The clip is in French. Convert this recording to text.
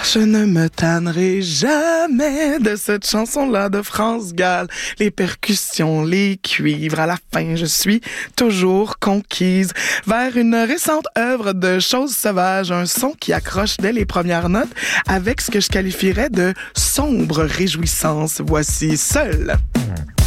Je ne me tannerai jamais de cette chanson-là de France Gall. Les percussions, les cuivres, à la fin, je suis toujours conquise vers une récente œuvre de choses sauvages, un son qui accroche dès les premières notes avec ce que je qualifierais de sombre réjouissance. Voici Seul.